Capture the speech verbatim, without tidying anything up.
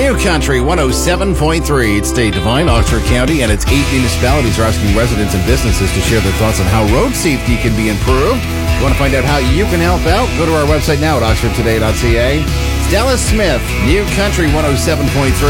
New Country one oh seven point three. It's Dave Devine. Oxford County and its eight municipalities are asking residents and businesses to share their thoughts on how road safety can be improved. If you want to find out how you can help out, go to our website now at oxford today dot c a. It's Dallas Smith, New Country one oh seven point three.